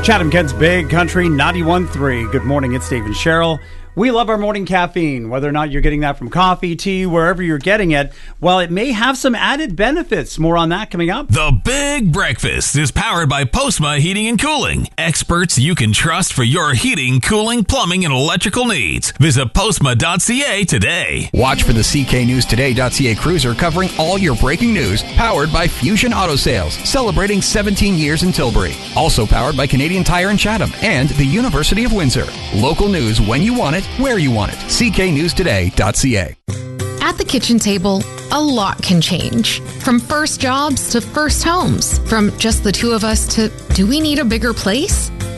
Chatham-Kent's Big Country 91.3. Good morning, it's Dave and Cheryl. We love our morning caffeine, whether or not you're getting that from coffee, tea, wherever you're getting it. Well, it may have some added benefits. More on that coming up. The Big Breakfast is powered by Postma Heating and Cooling. Experts you can trust for your heating, cooling, plumbing, and electrical needs. Visit postma.ca today. Watch for the cknewstoday.ca cruiser covering all your breaking news, powered by Fusion Auto Sales, celebrating 17 years in Tilbury. Also powered by Canadian Tire in Chatham and the University of Windsor. Local news when you want it, where you want it. cknewstoday.ca. At the kitchen table, a lot can change. From first jobs to first homes. From just the two of us to, do we need a bigger place?